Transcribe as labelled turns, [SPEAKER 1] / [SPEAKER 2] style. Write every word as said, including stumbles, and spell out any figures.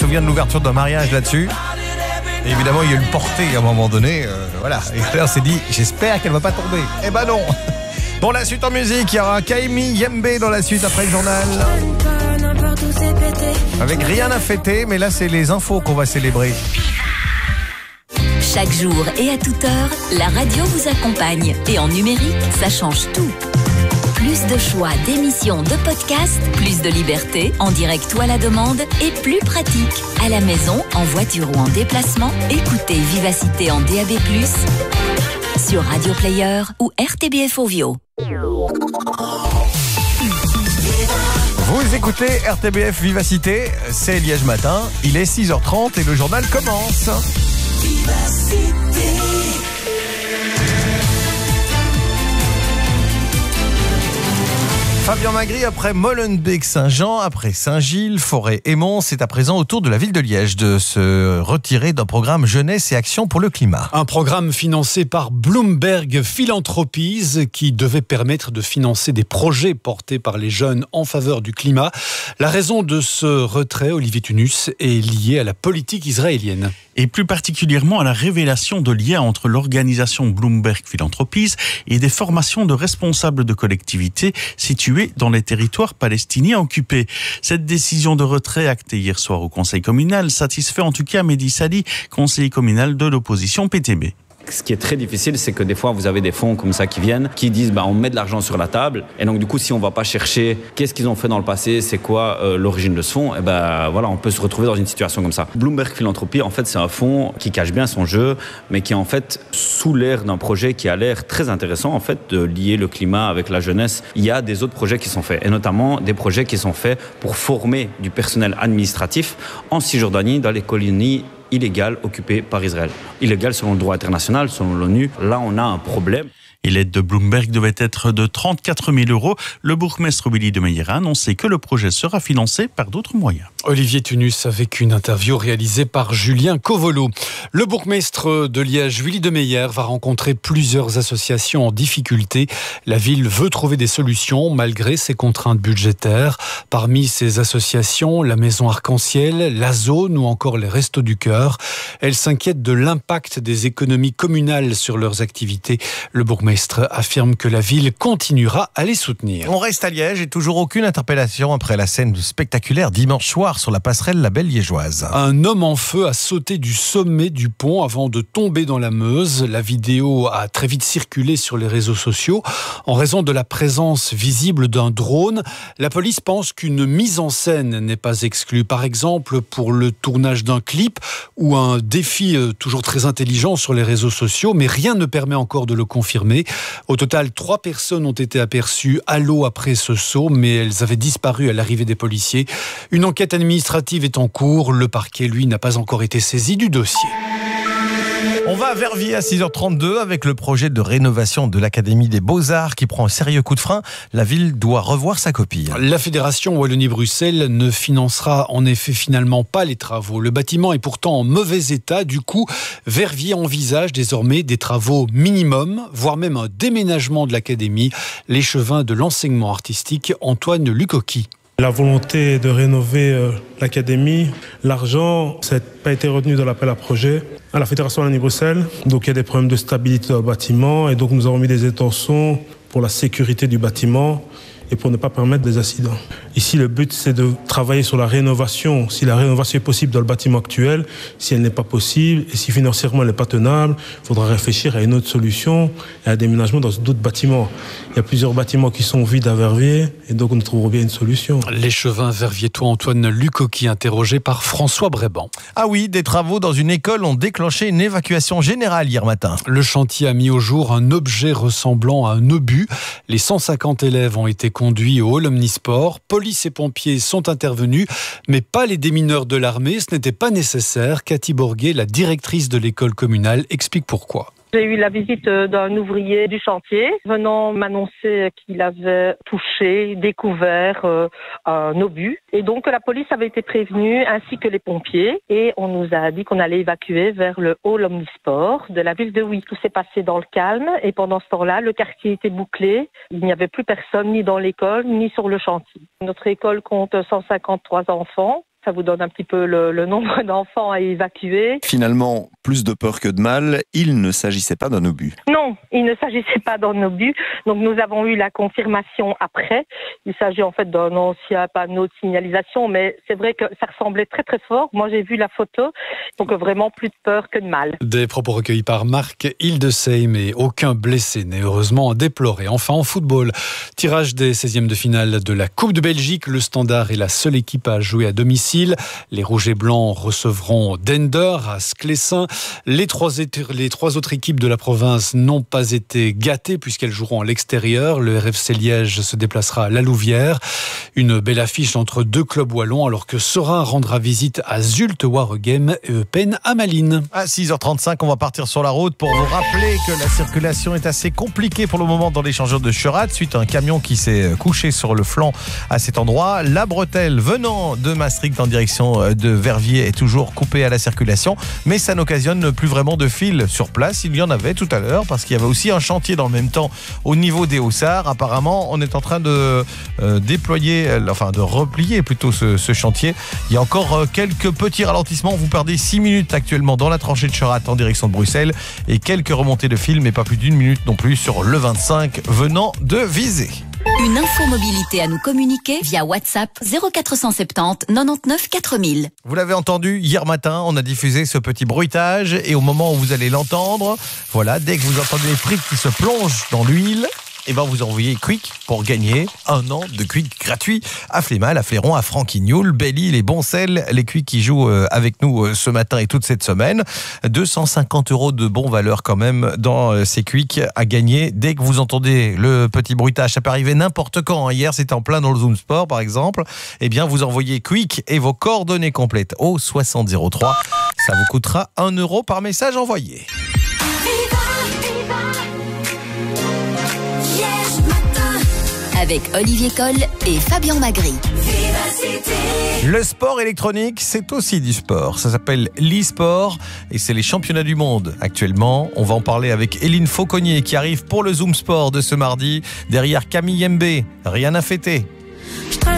[SPEAKER 1] souviens de l'ouverture d'un mariage là-dessus. Et évidemment, il y a eu le porté à un moment donné. Euh, voilà. Et Claire s'est dit, j'espère qu'elle va pas tomber. Eh ben non. Bon, la suite en musique, il y aura Kaimi Yembe dans la suite après le journal. Avec rien à fêter, mais là, c'est les infos qu'on va célébrer.
[SPEAKER 2] Chaque jour et à toute heure, la radio vous accompagne. Et en numérique, ça change tout. Plus de choix d'émissions, de podcasts, plus de liberté, en direct ou à la demande, et plus pratique. À la maison, en voiture ou en déplacement, écoutez Vivacité en D A B plus, sur Radio Player ou R T B F Ovio.
[SPEAKER 1] Vous écoutez R T B F Vivacité, c'est Liège Matin, il est six heures trente et le journal commence. Vivacité. Fabien Magri après Molenbeek-Saint-Jean, après Saint-Gilles, Forêt et Mons, c'est à présent au tour de la ville de Liège de se retirer d'un programme Jeunesse et Action pour le climat.
[SPEAKER 3] Un programme financé par Bloomberg Philanthropies qui devait permettre de financer des projets portés par les jeunes en faveur du climat. La raison de ce retrait, Olivier Tunus, est liée à la politique israélienne.
[SPEAKER 4] Et plus particulièrement à la révélation de liens entre l'organisation Bloomberg Philanthropies et des formations de responsables de collectivités situées dans les territoires palestiniens occupés. Cette décision de retrait actée hier soir au conseil communal satisfait en tout cas Mehdi Sali, conseiller communal de l'opposition P T B.
[SPEAKER 5] Ce qui est très difficile, c'est que des fois, vous avez des fonds comme ça qui viennent, qui disent bah, on met de l'argent sur la table. Et donc, du coup, si on ne va pas chercher qu'est-ce qu'ils ont fait dans le passé, c'est quoi euh, l'origine de ce fonds, et ben voilà, on peut se retrouver dans une situation comme ça. Bloomberg Philanthropie, en fait, c'est un fonds qui cache bien son jeu, mais qui est en fait sous l'air d'un projet qui a l'air très intéressant, en fait, de lier le climat avec la jeunesse. Il y a des autres projets qui sont faits, et notamment des projets qui sont faits pour former du personnel administratif en Cisjordanie, dans les colonies illégale occupée par Israël. Illégale selon le droit international, selon l'ONU. Là, on a un problème.
[SPEAKER 4] Et l'aide de Bloomberg devait être de trente-quatre mille euros. Le bourgmestre Willy de Meyer a annoncé que le projet sera financé par d'autres moyens.
[SPEAKER 3] Olivier Tunus avec une interview réalisée par Julien Covolo. Le bourgmestre de Liège, Willy de Meyer, va rencontrer plusieurs associations en difficulté. La ville veut trouver des solutions malgré ses contraintes budgétaires. Parmi ces associations, la Maison Arc-en-Ciel, la Zone ou encore les Restos du Cœur. Elle s'inquiète de l'impact des économies communales sur leurs activités. Le bourgmestre affirme que la ville continuera à les soutenir.
[SPEAKER 1] On reste à Liège et toujours aucune interpellation après la scène spectaculaire dimanche soir sur la passerelle La Belle Liégeoise.
[SPEAKER 3] Un homme en feu a sauté du sommet du pont avant de tomber dans la Meuse. La vidéo a très vite circulé sur les réseaux sociaux. En raison de la présence visible d'un drone, la police pense qu'une mise en scène n'est pas exclue. Par exemple, pour le tournage d'un clip ou un défi toujours très intelligent sur les réseaux sociaux, mais rien ne permet encore de le confirmer. Au total, trois personnes ont été aperçues à l'eau après ce saut, mais elles avaient disparu à l'arrivée des policiers. Une enquête administrative est en cours. Le parquet, lui, n'a pas encore été saisi du dossier.
[SPEAKER 1] On va à Verviers à six heures trente-deux avec le projet de rénovation de l'Académie des Beaux-Arts qui prend un sérieux coup de frein. La ville doit revoir sa copie.
[SPEAKER 3] La Fédération Wallonie-Bruxelles ne financera en effet finalement pas les travaux. Le bâtiment est pourtant en mauvais état. Du coup, Verviers envisage désormais des travaux minimum, voire même un déménagement de l'Académie. L'échevin de l'enseignement artistique, Antoine Lucoqui.
[SPEAKER 6] La volonté de rénover euh, l'académie, l'argent, ça n'a pas été retenu dans l'appel à projet à la Fédération Wallonie-Bruxelles. Donc il y a des problèmes de stabilité dans le bâtiment et donc nous avons mis des intentions pour la sécurité du bâtiment et pour ne pas permettre des accidents. Ici, le but, c'est de travailler sur la rénovation. Si la rénovation est possible dans le bâtiment actuel, si elle n'est pas possible, et si financièrement elle n'est pas tenable, il faudra réfléchir à une autre solution et à un déménagement dans d'autres bâtiments. Il y a plusieurs bâtiments qui sont vides à Verviers, et donc nous trouverons bien une solution.
[SPEAKER 3] L'échevin verviétois Antoine Lucoqui, interrogé par François Bréban.
[SPEAKER 1] Ah oui, des travaux dans une école ont déclenché une évacuation générale hier matin.
[SPEAKER 3] Le chantier a mis au jour un objet ressemblant à un obus. Les cent cinquante élèves ont été conduits au hall omnisport. Police et pompiers sont intervenus, mais pas les démineurs de l'armée. Ce n'était pas nécessaire. Cathy Borguet, la directrice de l'école communale, explique pourquoi.
[SPEAKER 7] J'ai eu la visite d'un ouvrier du chantier venant m'annoncer qu'il avait touché, découvert euh, un obus. Et donc la police avait été prévenue ainsi que les pompiers. Et on nous a dit qu'on allait évacuer vers le hall omnisport de la ville de Huy. Tout s'est passé dans le calme et pendant ce temps-là, le quartier était bouclé. Il n'y avait plus personne ni dans l'école ni sur le chantier. Notre école compte cent cinquante-trois enfants. Ça vous donne un petit peu le, le nombre d'enfants à évacuer.
[SPEAKER 8] Finalement, plus de peur que de mal, il ne s'agissait pas d'un obus.
[SPEAKER 7] Non, il ne s'agissait pas d'un obus. Donc nous avons eu la confirmation après. Il s'agit en fait d'un ancien panneau de signalisation, mais c'est vrai que ça ressemblait très très fort. Moi j'ai vu la photo, donc vraiment plus de peur que de mal.
[SPEAKER 3] Des propos recueillis par Marc Hildesheim et aucun blessé n'est heureusement déploré. Enfin en football, tirage des seizièmes de finale de la Coupe de Belgique. Le Standard est la seule équipe à jouer à domicile. Les Rouges et Blancs recevront Dender à Sclessin. Les trois, les trois autres équipes de la province n'ont pas été gâtées puisqu'elles joueront à l'extérieur. Le R F C Liège se déplacera à La Louvière. Une belle affiche entre deux clubs wallons alors que Serein rendra visite à Zulte Waregem et Eupen à Malines.
[SPEAKER 1] À six heures trente-cinq, on va partir sur la route pour vous rappeler que la circulation est assez compliquée pour le moment dans l'échangeur de Cherat suite à un camion qui s'est couché sur le flanc à cet endroit. La bretelle venant de Maastricht en direction de Verviers est toujours coupée à la circulation, mais ça n'occasionne plus vraiment de fil sur place. Il y en avait tout à l'heure parce qu'il y avait aussi un chantier dans le même temps au niveau des Haussards. Apparemment, on est en train de euh, déployer, enfin de replier plutôt ce, ce chantier. Il y a encore euh, quelques petits ralentissements. Vous perdez six minutes actuellement dans la tranchée de Cherat en direction de Bruxelles et quelques remontées de fil, mais pas plus d'une minute non plus sur le vingt-cinq venant de Visé.
[SPEAKER 2] Une info mobilité à nous communiquer via WhatsApp zéro quatre cent soixante-dix quatre-vingt-neuf quatre mille.
[SPEAKER 1] Vous l'avez entendu, hier matin, on a diffusé ce petit bruitage et au moment où vous allez l'entendre, voilà, dès que vous entendez les frites qui se plongent dans l'huile, et ben vous envoyez Quick pour gagner un an de Quick gratuit à Flémal, à Fléron, à Franquignoul, Belle-Île et Boncel. Les Quick qui jouent avec nous ce matin et toute cette semaine. deux cent cinquante euros de bon valeur quand même dans ces Quick à gagner. Dès que vous entendez le petit bruitage, ça peut arriver n'importe quand. Hier, c'était en plein dans le Zoom Sport par exemple. Eh bien, vous envoyez Quick et vos coordonnées complètes au soixante zéro trois. Ça vous coûtera un euro par message envoyé.
[SPEAKER 2] Avec Olivier Coll et Fabien Magri.
[SPEAKER 1] Le sport électronique, c'est aussi du sport. Ça s'appelle l'e-sport et c'est les championnats du monde actuellement. On va en parler avec Éline Fauconnier qui arrive pour le Zoom Sport de ce mardi. Derrière Camille Yembe, rien à fêter.